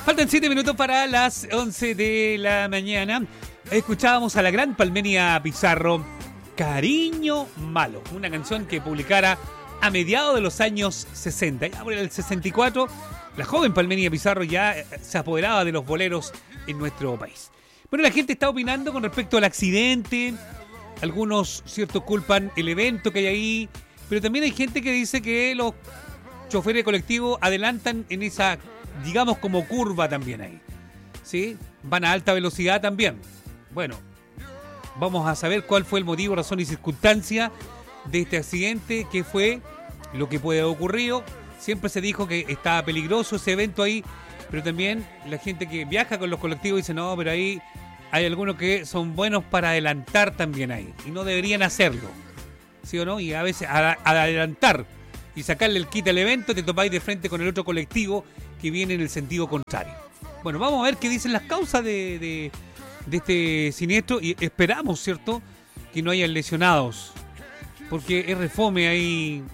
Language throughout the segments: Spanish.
Faltan 7 minutos para las 11 de la mañana. Escuchábamos a la gran Palmenia Pizarro, Cariño Malo, una canción que publicara a mediados de los años 60. Ya por el 64, la joven Palmenia Pizarro ya se apoderaba de los boleros en nuestro país. Bueno, la gente está opinando con respecto al accidente. Algunos, cierto, culpan el evento que hay ahí, pero también hay gente que dice que los choferes de colectivo adelantan en esa, digamos, como curva también ahí, ¿sí? Van a alta velocidad también. Bueno, vamos a saber cuál fue el motivo, razón y circunstancia de este accidente, qué fue lo que puede haber ocurrido. Siempre se dijo que estaba peligroso ese evento ahí, pero también la gente que viaja con los colectivos dice, no, pero ahí hay algunos que son buenos para adelantar también ahí, y no deberían hacerlo, ¿sí o no? Y a veces al adelantar y sacarle el kit al evento, te topáis de frente con el otro colectivo que viene en el sentido contrario. Bueno, vamos a ver qué dicen las causas de este siniestro y esperamos, ¿cierto?, que no hayan lesionados, porque es refome ahí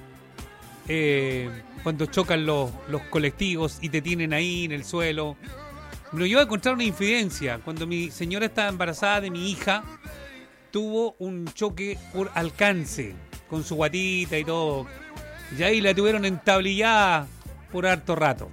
cuando chocan los colectivos y te tienen ahí en el suelo. Me lo llevo a encontrar una infidencia. Cuando mi señora estaba embarazada de mi hija, tuvo un choque por alcance con su guatita y todo. Y ahí la tuvieron entablillada por harto rato.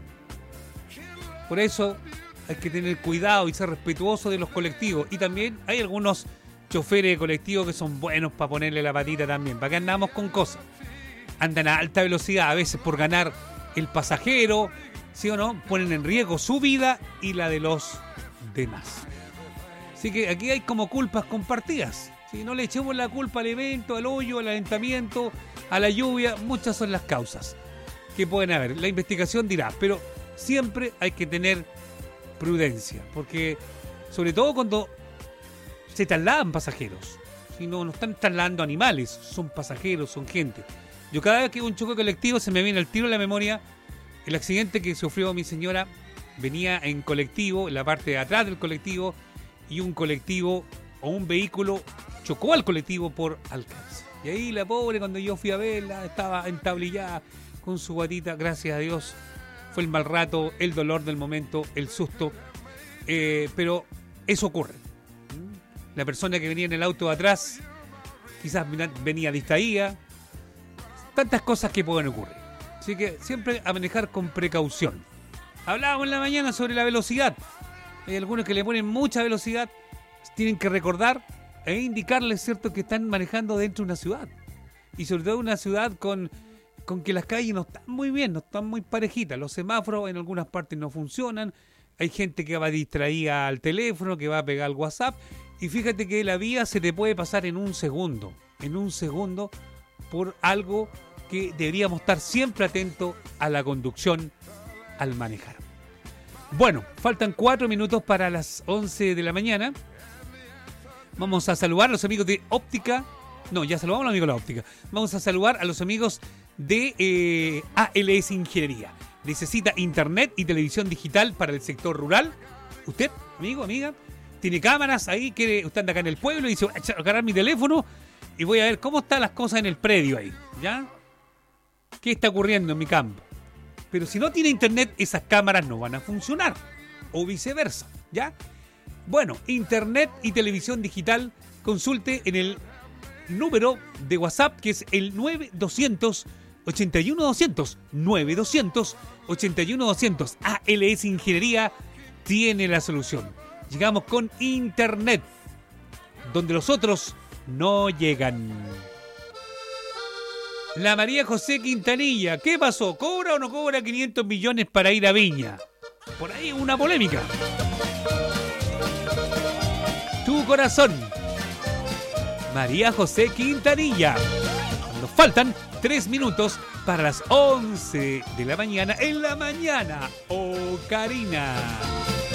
Por eso hay que tener cuidado y ser respetuoso de los colectivos. Y también hay algunos choferes de colectivos que son buenos para ponerle la patita también. ¿Para qué andamos con cosas? Andan a alta velocidad, a veces por ganar el pasajero, ¿sí o no? Ponen en riesgo su vida y la de los demás. Así que aquí hay como culpas compartidas. ¿Sí? No le echemos la culpa al evento, al hoyo, al alentamiento, a la lluvia. Muchas son las causas que pueden haber. La investigación dirá, pero siempre hay que tener prudencia, porque sobre todo cuando se trasladan pasajeros, si no están trasladando animales, son pasajeros, son gente. Yo cada vez que hago un choque colectivo se me viene al tiro en la memoria el accidente que sufrió mi señora. Venía en colectivo, en la parte de atrás del colectivo, y un colectivo o un vehículo chocó al colectivo por alcance. Y ahí la pobre, cuando yo fui a verla, estaba entablillada con su guatita, gracias a Dios. Fue el mal rato, el dolor del momento, el susto. Pero eso ocurre. La persona que venía en el auto de atrás quizás venía distraída. Tantas cosas que pueden ocurrir. Así que siempre a manejar con precaución. Hablábamos en la mañana sobre la velocidad. Hay algunos que le ponen mucha velocidad. Tienen que recordar e indicarles, ¿cierto?, que están manejando dentro de una ciudad. Y sobre todo una ciudad con que las calles no están muy bien, no están muy parejitas. Los semáforos en algunas partes no funcionan. Hay gente que va distraída al teléfono, que va a pegar al WhatsApp. Y fíjate que la vía se te puede pasar en un segundo. En un segundo, por algo que deberíamos estar siempre atentos a la conducción al manejar. Bueno, faltan 4 minutos para las 11 de la mañana. Vamos a saludar a los amigos de Óptica. No, ya saludamos a los amigos de la Óptica. Vamos a saludar a los amigos de ALS Ingeniería. ¿Necesita internet y televisión digital para el sector rural? ¿Usted, amigo, amiga, tiene cámaras ahí? Usted anda acá en el pueblo y dice, voy a agarrar mi teléfono y voy a ver cómo están las cosas en el predio ahí, ¿ya? ¿Qué está ocurriendo en mi campo? Pero si no tiene internet, esas cámaras no van a funcionar. O viceversa, ¿ya? Bueno, internet y televisión digital, consulte en el número de WhatsApp, que es el 9200 81200. 9200 81200. ALS Ingeniería tiene la solución. Llegamos con internet, donde los otros no llegan. La María José Quintanilla, ¿qué pasó? ¿Cobra o no cobra 500 millones para ir a Viña? Por ahí una polémica. Tu corazón. María José Quintanilla. Nos faltan 3 minutos para las 11 de la mañana. En la mañana, oh Karina.